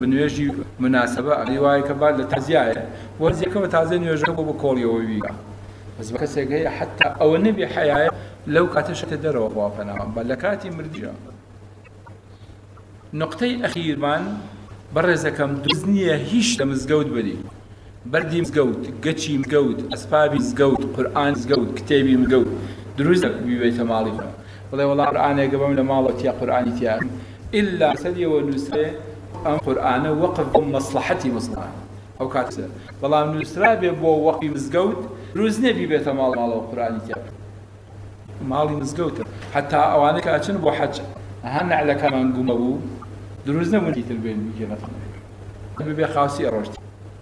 بنوێژی مناسبە ریوایە کە بعد لە تەزیایە وەرزێکەوە تازە نوێژەکە بۆ کۆڵیەوە بیکە بەس بە کەسێک هەیە حتا ئەوە نەبێ حەیایە لەو کاتەشەتە دەرەوە خوا پەناهە بە لە کاتی مردیە. نقطەی ئەخیرمان بەڕێزەکەم دروست نییە هیچ لە مزگەوت بەری بەردی مزگەوت گەچی مزگەوت ئەسپابی مزگەوت قورئان مزگەوت کتێبی مزگەوت دروست بیبێتە ماڵی خۆ بڵێ وەڵا قورئانێکە بەم لە ماڵەوە تیا قورئانی تیا ئللا سەدیەوە نووسرێ ئەم قورئانە وەقف بۆ مەسلحەتی مسلمان ئەو کاتە بەڵام نووسرا بێ بۆ وەقفی مزگەوت دروست نێ بیبێتە ماڵەوە قورئانی تیا ماڵی مزگەوتە حتا ئەوانە کە ئەچن بۆ حەج هەر نەعلەکەمان گومە بوو دروست نەبوون دیتر بێن بگێنەتەوە ببێ خاسی ڕۆژت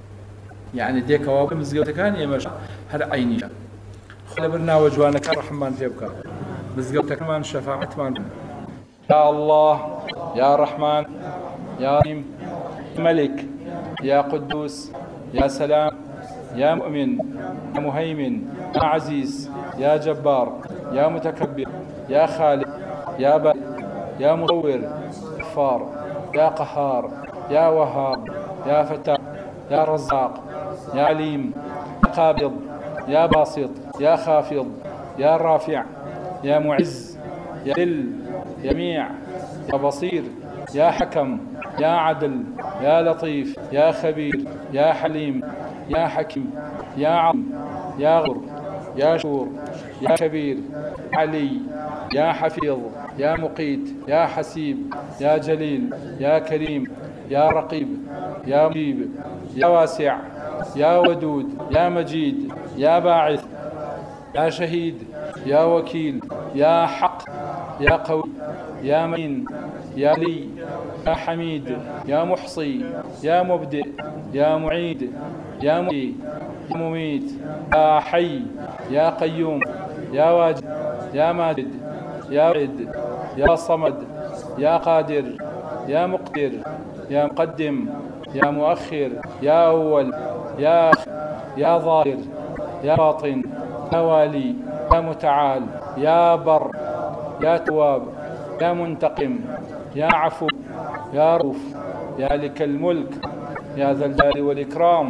يعني دێکەوە بە مزگەوتەکان ئێمەش هەر عینیە خۆ لەبەر ناوە جوانەکە ڕەحممان پێ بکە مزگەوتەکەمان شەفاعەتمان يا الله يا رحمن يا رحيم ملك يا قدوس يا سلام يا مؤمن يا مهيمن يا عزيز يا جبار يا متكبر يا خالق يا بارئ يا مصور غفار يا قهار يا وهاب يا فتاح يا رزاق يا عليم يا قابض يا باسط يا خافض يا رافع يا معز يا ذل يا سميع يا بصير يا حكم يا عدل يا لطيف يا خبير يا حليم يا حكيم يا عظيم يا غفور يا شكور يا كبير علي يا حفيظ يا مقيت يا حسيب يا جليل يا كريم يا رقيب يا مجيب يا واسع يا ودود يا مجيد يا باعث يا شهيد يا وكيل يا حق يا قوي يا مين يا لي يا حميد يا محصي يا مبدئ يا معيد يا محيي يا مميت يا حي يا قيوم يا واجد يا ماجد يا واحد يا صمد يا قادر يا مقدر يا مقدم يا مؤخر يا أول يا آخر يا ظاهر يا باطن يا والي يا متعال يا بر يا تواب يا منتقم يا عفو يا رؤوف يا لك الملك يا ذا الجلال والإكرام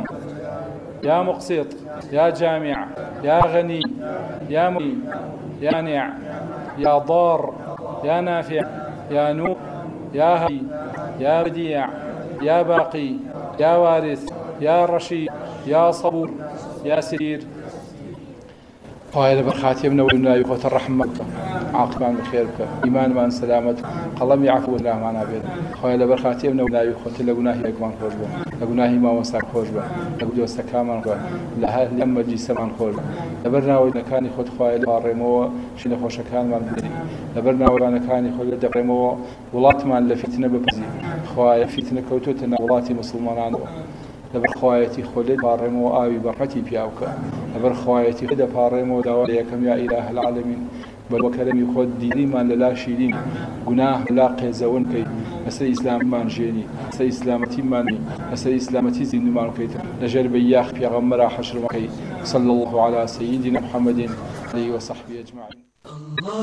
يا مقسط يا جامع يا غني يا مغني يا مانع يا ضار يا نافع يا نور يا هادي يا بديع يا باقي يا وارث يا رشيد يا صبور يا سرير خوای لەبەر خاتیە بنەوەی ناوی خۆتە ڕەحمەت بکە عاقبەمان بەخێر بکە ئیمانمان سەلامەت قەڵەمی عەفو و ڕەحمانە بێت خوای لەبەر خاتیە بنەوەی ناوی خۆتە لە گوناهی یەکمان خۆش بە لە گوناهی مامۆستاک خۆش بە لە دۆستەکانمان بە لە مەجلیسەمان خۆش بە لەبەر ناوەیەکانی خۆت خوای لەڕێمەوە شینە خۆشەکانمان بدەین لەبەر ناوەیەکانی خۆت دەڕێمەوە وڵاتمان لە فیتنە بپەزی خوای فیتنە کەوتوتە ناو وڵاتی مسلمانانەوە لەبەر خوایەتی خۆت پاڕێمەوە ئاوی بەڕەتی پیاوکە لەبەر خوایەتی خۆت پاڕێمەوە داوای یەکەم یا ئیلاهە العالەمین بەرەوە کەرەمی خۆت دیریمان لەلا شیرین گوناه لا قێزەون کەی لەسەر ئیسلاممان ژێنی لەسەر ئیسلامەتیمانی لەسەر ئیسلامەتی زیندومان بکەیت لەژێر بەیاخ پێغەمبەرا حەشرمەکەی صلی الله على سيدنا محمد عليه وصحبه أجمعين.